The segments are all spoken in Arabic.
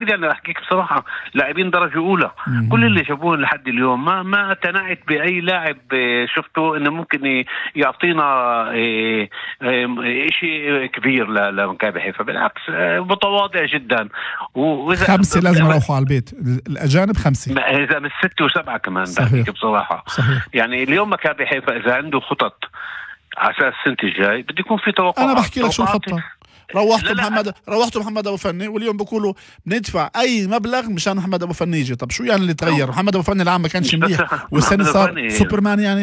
اكيد انا احكيك بصراحه لاعبين درجه اولى. كل اللي شافوه لحد اليوم ما اقتنعت باي لاعب شفته انه ممكن يعطينا شيء كبير لمكابي حيفا. بالعكس متواضع جدا. وإذا 5 لازم يروحوا على البيت، الأجانب 5 إذا من 6 و7 كمان. صحيح. بصراحة صحيح. يعني اليوم مكابي حيفا إذا عنده خطط على أساس السنة الجاي بده يكون في توقعات. أنا بحكي لك شو الخطة. روحتوا محمد أبو فني واليوم بقولوا بندفع أي مبلغ مشان محمد أبو فني يجي. طب شو يعني اللي تغير؟ محمد أبو فني العام ما كانش منيح والسنة صار سوبرمان يعني.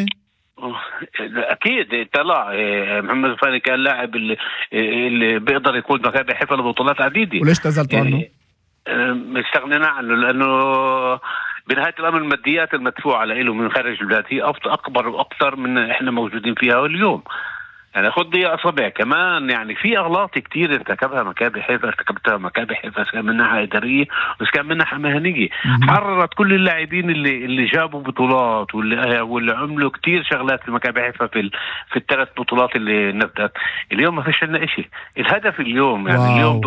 اكيد طلع محمد الفاني كان لاعب اللي بيقدر يكون مكابي حيفا لبطولات عديدة. وليش تزلتوا عنه؟ استغنينا عنه لانه بنهاية الامر الماديات المدفوعة له من خارج البلاد هي اكبر واكثر من احنا موجودين فيها اليوم. يعني خد دي اصابع كمان. يعني في اغلاط كتير ارتكبها مكابي حيفا، كان من ناحيه اداريه بس كان من ناحيه مهنيه. حررت كل اللاعبين اللي جابوا بطولات واللي عملوا كتير شغلات في مكابي حيفا في الثلاث بطولات اللي نبتت. اليوم ما فيش لنا شيء. الهدف اليوم يعني اليوم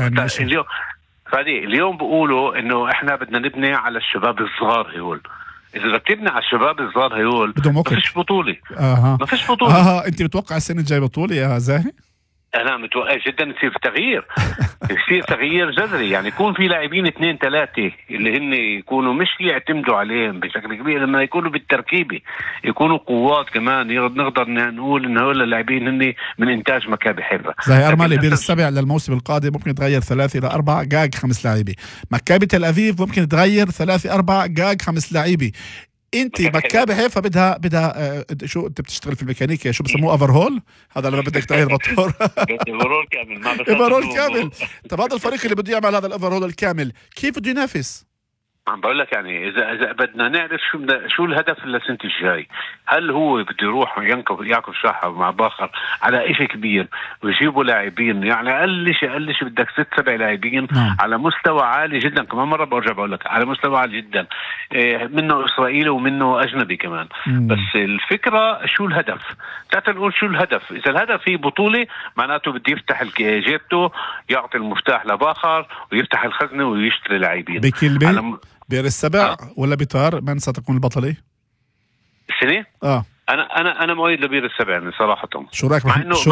بيقولوا اليوم بيقولوا انه احنا بدنا نبني على الشباب الصغار هيول. إذا ركبنا على الشباب الصغار هيول ما فيش بطولة. ما فيش بطولة. أنت متوقع السنة الجاي بطولة يا زاهي؟ أنا متوقع جدا يصير في تغيير. يصير تغيير جذري. يعني يكون في لاعبين 2-3 اللي هن يكونوا مش يعتمدوا عليهم بشكل كبير، لما يكونوا بالتركيبة يكونوا قوات كمان نقدر نقول إن هؤلاء اللاعبين هن من إنتاج مكابي حيفا. زاهي أرملي بير السبع للموسم القادم ممكن يتغير 3 إلى 4 جاج 5 لاعبين. مكابي تل أبيب ممكن يتغير 3-4 جاج 5 لاعبين. انت مكابي حيفا بدها شو انت بتشتغل في الميكانيكا شو بسموه اوفرهول؟ هذا لما بدك تغير موتور. اوفرهول كامل. اوفرهول كامل. طب هذا الفريق اللي بده يعمل هذا الاوفرهول الكامل كيف بده ينافس؟ عم بقول لك يعني اذا بدنا نعرف شو الهدف للسنه الجاي. هل هو بده يروح يعقب شحة مع باخر على شيء كبير ويجيبوا لاعبين؟ يعني اقل شيء بدك 6-7 لاعبين على مستوى عالي جدا. كمان مره برجع بقول لك على مستوى عالي جدا، منه اسرائيلي ومنه اجنبي كمان. بس الفكره شو الهدف؟ تعال نقول شو الهدف. اذا الهدف هي بطوله معناته بده يفتح جيبته، يعطي المفتاح لباخر ويفتح الخزنه ويشتري لاعبين. بكلمه بير السبع ولا بيطار من ستكون البطلة السنة؟ أنا مؤيد لبير السبع يعني صراحة. شو رايك؟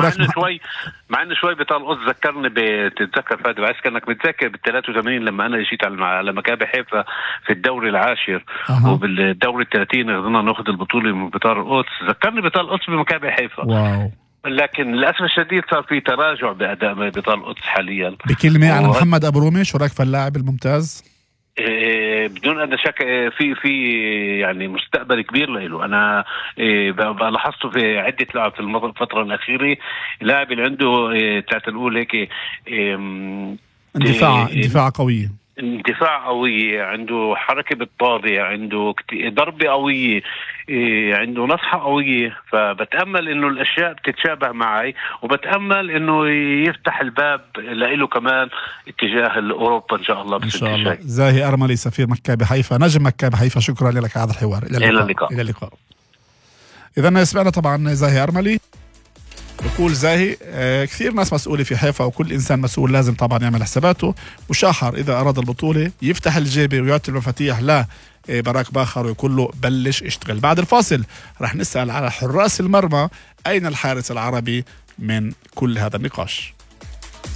مع إنه شوي بطال قص ذكرني بتتذكر فادي بعد كأنك متذكر بال83 لما أنا جيت على مكابي حيفا في الدوري العاشر وبالدوري 30 قدرنا نأخذ البطولة من بطال القدس. ذكرني بطال القدس بمكابي حيفا. واو. لكن للأسف الشديد صار في تراجع بأداء بطال القدس حاليا. بكلمة عن محمد أبو رومي شو رايك في اللاعب الممتاز؟ بدون أدنى شك في يعني مستقبل كبير له. أنا لاحظته في عدة لعب في الفترة الأخيرة. لاعب اللي عنده نقول هيك اندفاع قوية، اندفاع قوية، عنده حركة بالطابع، عنده ضربة قوية، عنده نصحة قوية. فبتأمل انه الاشياء بتتشابه معي وبتأمل انه يفتح الباب لإله كمان اتجاه اوروبا ان شاء الله. ان شاء الله. زاهي أرملي سفير مكابي حيفا، نجم مكابي حيفا، شكرا لك على هذا الحوار. الى اللقاء. اذا سمعنا طبعا زاهي أرملي بقول زاهي كثير ناس مسؤولة في حيفا وكل إنسان مسؤول لازم طبعا يعمل حساباته، وشاحر إذا أراد البطولة يفتح الجيبة ويعطي المفاتيح لا براك باخر ويقول له بلش اشتغل. بعد الفاصل رح نسأل على حراس المرمى أين الحارس العربي من كل هذا النقاش.